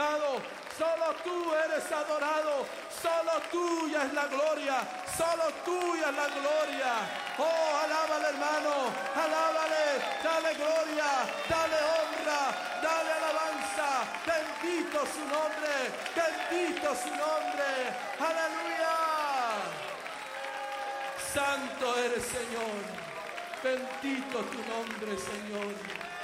exaltado, solo tú eres adorado, solo tuya es la gloria, solo tuya es la gloria. Oh, alábale, hermano, alábale, dale gloria, dale honra, dale alabanza. Bendito su nombre, bendito su nombre. Aleluya. Santo eres, Señor. Bendito tu nombre, Señor.